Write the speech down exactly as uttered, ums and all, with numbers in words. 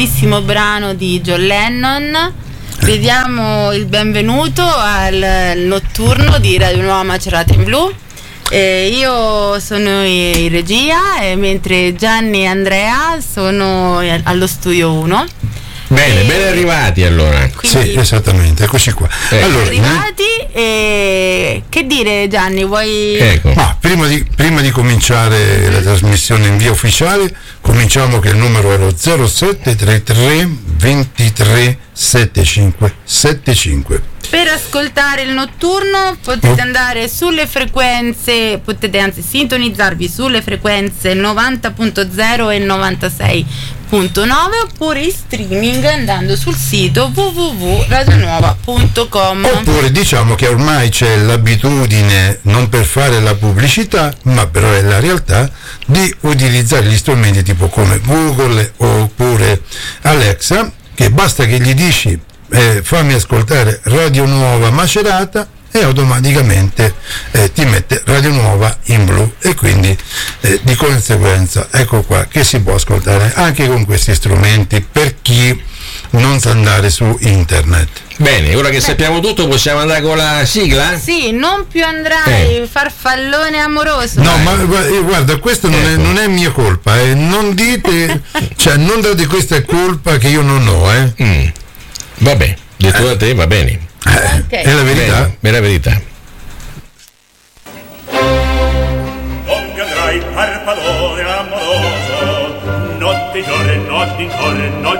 bellissimo brano di John Lennon. Vi diamo il benvenuto al notturno di Radio Nuova Macerata in Blu. Eh, io sono in regia, e mentre Gianni e Andrea sono allo studio uno. Bene, e ben arrivati allora. Sì, esattamente, eccoci qua. Eh. Allora, arrivati e che dire, Gianni, vuoi... Ecco. Ma prima di, prima di cominciare la trasmissione in via ufficiale, cominciamo che il numero è lo zero sette tre tre ventitré settantacinque settantacinque. Per ascoltare il notturno potete andare sulle frequenze, potete anzi sintonizzarvi sulle frequenze novanta punto zero e novantasei punto nove, oppure in streaming andando sul sito w w w punto radionuova punto com. Oppure diciamo che ormai c'è l'abitudine, non per fare la pubblicità, ma però è la realtà, di utilizzare gli strumenti tipo come Google oppure Alexa, che basta che gli dici eh, fammi ascoltare Radio Nuova Macerata e automaticamente eh, ti mette Radio Nuova in blu, e quindi eh, di conseguenza ecco qua che si può ascoltare anche con questi strumenti per chi non sa andare su internet. Bene, ora che sappiamo tutto possiamo andare con la sigla? Sì, non più andrai, eh. farfallone amoroso. No, ma guarda, questo non, ecco. è, non è mia colpa, eh. Non dite, cioè non date questa colpa che io non ho, eh. Mm. Vabbè, detto da te va bene. Eh, okay. È la verità? Bene, è la verità. Non cadrai farfallone amoroso, notte giorno, notte giorno,